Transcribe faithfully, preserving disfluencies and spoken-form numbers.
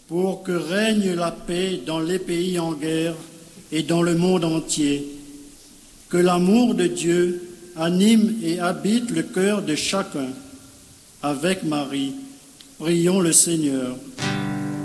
pour que règne la paix dans les pays en guerre et dans le monde entier. Que l'amour de Dieu anime et habite le cœur de chacun. Avec Marie, prions le Seigneur.